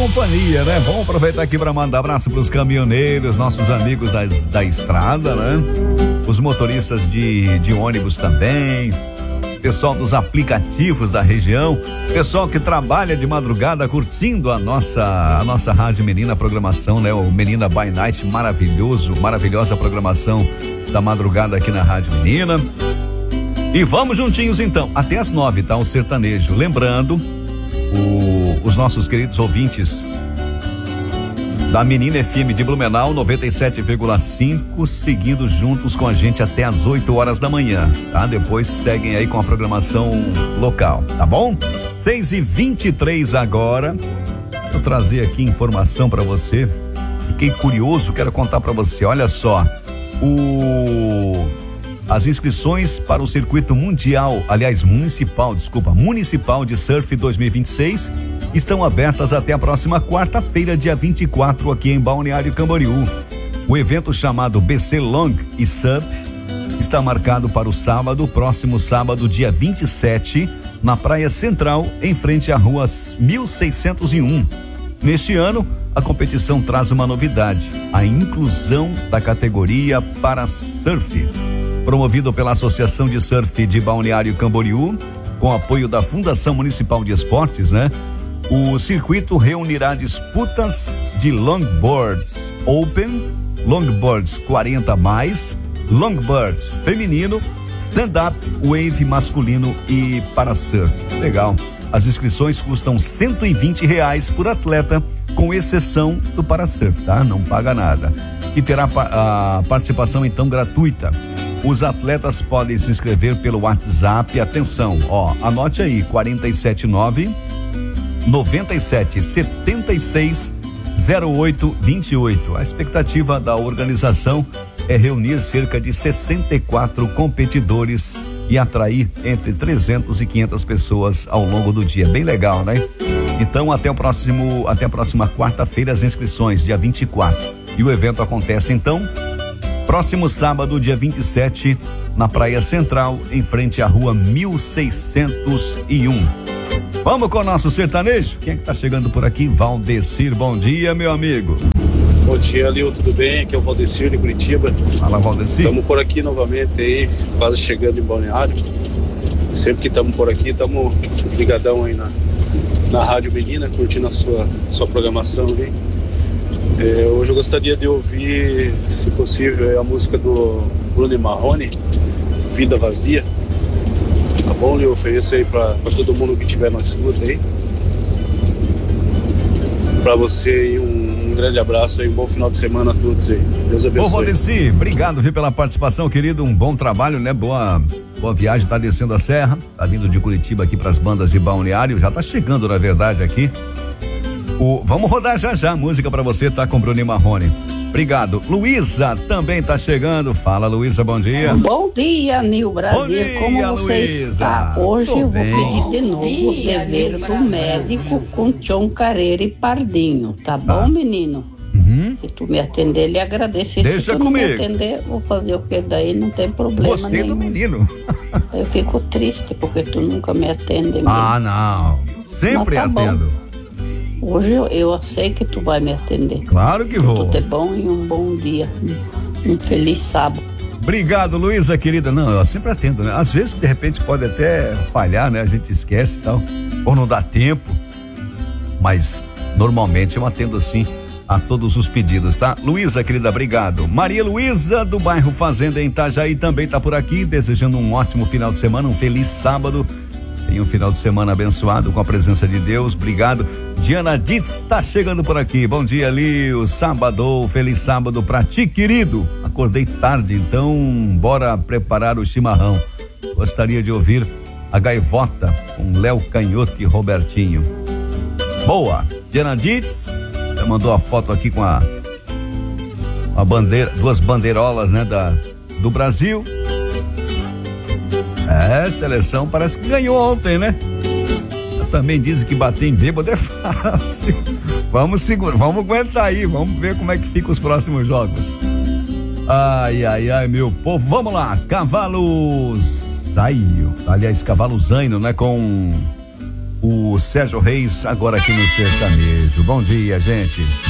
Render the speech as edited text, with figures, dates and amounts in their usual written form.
companhia, né? Vamos aproveitar aqui para mandar abraço para os caminhoneiros, nossos amigos da estrada, né? Os motoristas de ônibus também, pessoal dos aplicativos da região, pessoal que trabalha de madrugada curtindo a nossa Rádio Menina, a programação, né? O Menina by Night, maravilhosa programação da madrugada aqui na Rádio Menina. E vamos juntinhos então, até as 9, tá? O sertanejo. Lembrando, os nossos queridos ouvintes da Menina FM de Blumenau 97,5, seguindo juntos com a gente até as 8 horas da manhã, tá? Depois seguem aí com a programação local, tá bom? 6h23 agora. Vou trazer aqui informação para você. Fiquei curioso, quero contar para você. Olha só, as inscrições para o circuito municipal de surf 2026 estão abertas até a próxima quarta-feira, dia 24, aqui em Balneário Camboriú. O evento, chamado BC Long e Sup, está marcado para o próximo sábado, dia 27, na Praia Central, em frente à rua 1601. Neste ano, a competição traz uma novidade: a inclusão da categoria para surf. Promovido pela Associação de Surf de Balneário Camboriú, com apoio da Fundação Municipal de Esportes, né? O circuito reunirá disputas de longboards open, longboards 40+, longboards feminino, stand-up, wave masculino e para surf. Legal. As inscrições custam R$120 por atleta, com exceção do para surf, tá? Não paga nada. E terá a participação então gratuita. Os atletas podem se inscrever pelo WhatsApp. Atenção, anote aí: 479 97 76 08 28. A expectativa da organização é reunir cerca de 64 competidores e atrair entre 300 e 500 pessoas ao longo do dia. Bem legal, né? Então, até a próxima quarta-feira, as inscrições, dia 24. E o evento acontece então próximo sábado, dia 27, na Praia Central, em frente à rua 1601. Vamos com o nosso sertanejo? Quem é que tá chegando por aqui? Valdecir, bom dia, meu amigo. Bom dia, Lil, tudo bem? Aqui é o Valdecir de Curitiba. Fala, Valdecir. Estamos por aqui novamente aí, quase chegando em Balneário. Sempre que estamos por aqui, estamos ligadão aí na Rádio Menina, curtindo a sua programação aí. Hoje eu gostaria de ouvir, se possível, a música do Bruno Marrone, Vida Vazia. Tá bom? Eu ofereço aí pra todo mundo que estiver na escuta aí. Pra você aí, um grande abraço aí, um bom final de semana a todos aí. Deus abençoe. Ô, Valdeci, obrigado, pela participação, querido. Um bom trabalho, né? Boa viagem, tá descendo a serra, tá vindo de Curitiba aqui pras bandas de Balneário, já tá chegando, na verdade, aqui. Vamos rodar já música pra você, tá, com o Bruno Marrone. Obrigado. Luísa também tá chegando. Fala, Luísa, bom dia. Bom dia, Nil Brasil. Bom dia, como você Luísa? está? Hoje eu vou bem. pedir de novo o dever do médico com Tchon Careira e Pardinho. Tá bom, menino? Uhum. Se tu me atender, ele agradece. Deixa se tu comigo. não me atender, vou fazer o que daí, não tem problema. Gostei nenhum. do menino. Eu fico triste porque tu nunca me atende mesmo. Não. Sempre Mas tá bom. atendo. Hoje eu sei que tu vai me atender. Claro que vou. Tudo é bom e um bom dia. Um feliz sábado. Obrigado, Luísa, querida. Não, eu sempre atendo, né? Às vezes, de repente, pode até falhar, né? A gente esquece e tal, ou não dá tempo. Mas, normalmente, eu atendo, sim, a todos os pedidos, tá? Luísa, querida, obrigado. Maria Luísa, do bairro Fazenda, em Itajaí, também tá por aqui, desejando um ótimo final de semana, um feliz sábado. Tenha um final de semana abençoado com a presença de Deus. Obrigado. Diana Ditz tá chegando por aqui. Bom dia, Lio. Sábado, feliz sábado pra ti, querido. Acordei tarde, então bora preparar o chimarrão. Gostaria de ouvir a Gaivota com Léo Canhoto e Robertinho. Boa. Diana Ditz já mandou a foto aqui com a bandeira, duas bandeirolas, né, do Brasil. Seleção parece que ganhou ontem, né? Também dizem que bater em bêbado é fácil. Vamos aguentar aí, vamos ver como é que ficam os próximos jogos. Ai, meu povo, vamos lá. Cavalo Zaino, né? Com o Sérgio Reis, agora aqui no Sertanejo. Bom dia, gente.